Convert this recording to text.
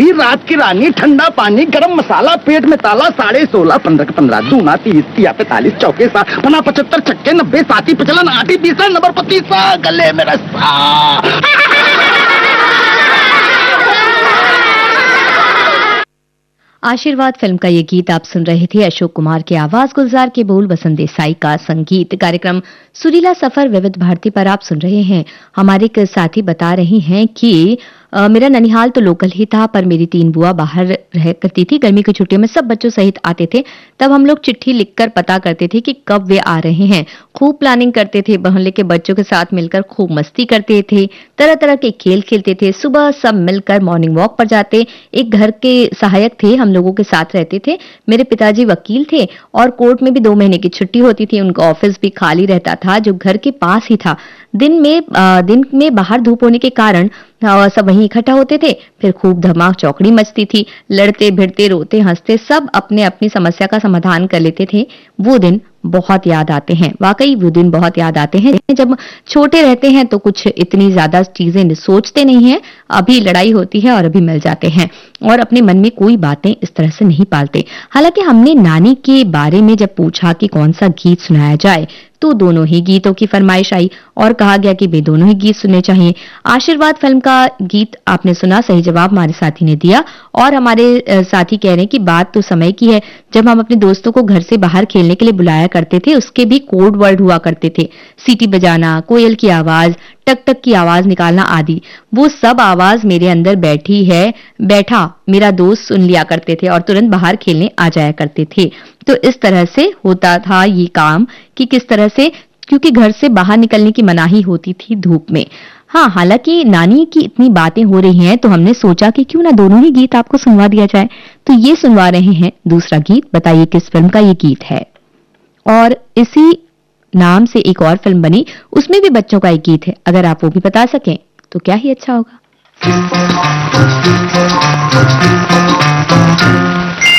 आधी रात की रानी, ठंडा पानी, गरम मसाला, पेट में ताला, 16.5, 15 15, दूना 30, 45, चौके 7, 75, छक्के 90, 7 55, 8 20, नंबर 25, गले में रस्सा। आशीर्वाद फिल्म का ये गीत आप सुन रहे थे। अशोक कुमार की आवाज, गुलजार के बोल, वसंत देसाई का संगीत। कार्यक्रम सुरीला सफर विविध भारती पर आप सुन रहे हैं। हमारे एक साथी बता रही हैं कि मेरा ननिहाल तो लोकल ही था, पर मेरी 3 बुआ बाहर रह करती थी। गर्मी की छुट्टियों में सब बच्चों सहित आते थे। तब हम लोग चिट्ठी लिखकर पता करते थे कि कब वे आ रहे हैं। खूब प्लानिंग करते थे, मोहल्ले के बच्चों के साथ मिलकर खूब मस्ती करते थे, तरह तरह के खेल खेलते थे। सुबह सब मिलकर मॉर्निंग वॉक पर जाते। एक घर के सहायक थे, हम लोगों के साथ रहते थे। मेरे पिताजी वकील थे और कोर्ट में भी 2 महीने की छुट्टी होती थी। उनका ऑफिस भी खाली रहता था, जो घर के पास ही था। दिन में बाहर धूप होने के कारण सब वहीं इकट्ठा होते थे। फिर खूब धमाक चौकड़ी मचती थी। लड़ते भिड़ते, रोते हंसते सब अपने अपनी समस्या का समाधान कर लेते थे। वो दिन बहुत याद आते हैं। वाकई वो दिन बहुत याद आते हैं। जब छोटे रहते हैं तो कुछ इतनी ज्यादा चीजें सोचते नहीं हैं। अभी लड़ाई होती है और अभी मिल जाते हैं और अपने मन में कोई बातें इस तरह से नहीं पालते। हालांकि हमने नानी के बारे में जब पूछा कि कौन सा गीत सुनाया जाए तो दोनों ही गीतों की फरमाइश आई और कहा गया कि वे दोनों ही गीत सुनने चाहिए। आशीर्वाद फिल्म का गीत आपने सुना, सही जवाब हमारे साथी ने दिया। और हमारे साथी कह रहे हैं कि बात तो समय की है जब हम अपने दोस्तों को घर से बाहर खेलने के लिए बुलाया करते थे। उसके भी कोड वर्ड हुआ करते थे, सीटी बजाना, कोयल की आवाज, टक टक की आवाज निकालना आदि। वो सब आवाज मेरे अंदर बैठा मेरा दोस्त सुन लिया करते थे और तुरंत बाहर खेलने आ जाया करते थे। तो इस तरह से होता था ये काम कि किस तरह से, क्योंकि घर से बाहर निकलने की मनाही होती थी धूप में। हाँ, हालांकि नानी की इतनी बातें हो रही हैं तो हमने सोचा कि क्यों ना दोनों ही गीत आपको सुनवा दिया जाए। तो ये सुनवा रहे हैं दूसरा गीत। बताइए किस फिल्म का ये गीत है। और इसी नाम से एक और फिल्म बनी, उसमें भी बच्चों का एक गीत है। अगर आप वो भी बता सकें तो क्या ही अच्छा होगा।